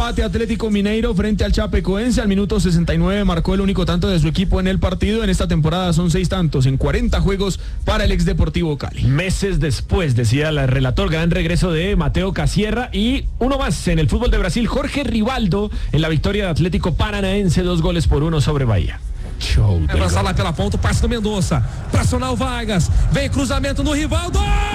empate Atlético Mineiro frente al Chapecoense. Al minuto 69 marcó el único tanto de su equipo en el partido. En esta temporada son 6 tantos en 40 juegos para el ex Deportivo Cali. Meses después, decía el relator, gran regreso de Mateo Casierra. Y uno más en el fútbol de Brasil, Jorge Rivaldo en la victoria de Atlético Paranaense, 2-1 sobre Bahía. Vai avançar lá pela ponta, o passe do Mendonça. Pra acionar o Vargas. Vem cruzamento no Rivaldo.